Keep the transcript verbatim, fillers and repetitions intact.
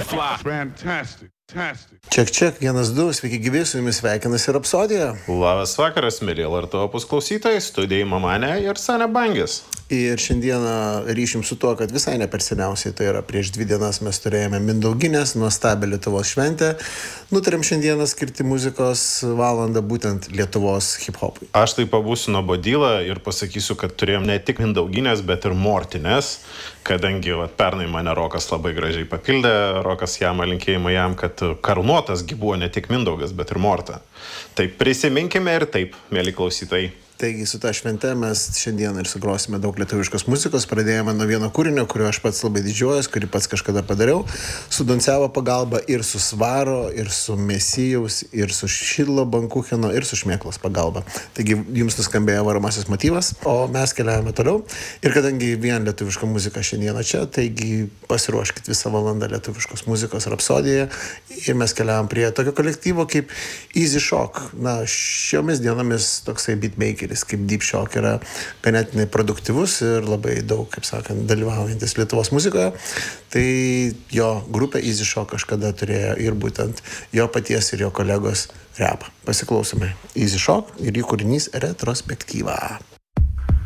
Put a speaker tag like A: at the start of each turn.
A: fly. Fantastic.
B: Ček, ček, vienas, du, sveiki gyvi, su jumis sveikinasi Rapsodija.
C: Labas vakaras, mėly L R T Opus klausytojai, studijai Mamanė ir Sanė Bangis.
B: Ir šiandieną ryšim su tuo, kad visai ne per seniausiai, tai yra prieš dvi dienas mes turėjome Mindauginės, nuostabią Lietuvos šventę. Nutarėm šiandieną skirti muzikos valandą būtent Lietuvos hip-hopui.
C: Aš tai pabūsiu nuobodylą ir pasakysiu, kad turėjom ne tik Mindauginės, bet ir Mortinės, kadangi vat, pernai mane Rokas labai gražiai papildė, Rokas jam linkėjimai jam, kad karūnuotas gi buvo ne tik Mindaugas, bet ir Morta. Tai prisiminkime ir taip, mėly klausytojai.
B: Taigi su ta švente mes šiandien ir sugrosime daug lietuviškos muzikos. Pradėjome nuo vieno kūrinio, kurio aš pats labai didžiuojas, kurį pats kažkada padariau. Su Doncevo pagalba ir su Svaro, ir su Mesijaus, ir su Šidlo Bankucheno, ir su Šmėklos pagalba. Taigi jums nuskambėjo varomasis motyvas, o mes keliavome toliau. Ir kadangi vien lietuviška muzika šiandieną čia, taigi pasiruoškit visą valandą lietuviškos muzikos Rapsodijoje. Ir mes keliavom prie tokio kolektyvo kaip Easy Shock. Na, šiomis dienomis toksai beatmaker kaip Deep Shock yra ganėtinai produktyvus ir labai daug, kaip sakant, dalyvaujantis Lietuvos muzikoje. Tai jo grupė Easy Shock kažkada turėjo ir būtent jo paties ir jo kolegos repą. Pasiklausome Easy Shock ir jų kūrinys Retrospektyva.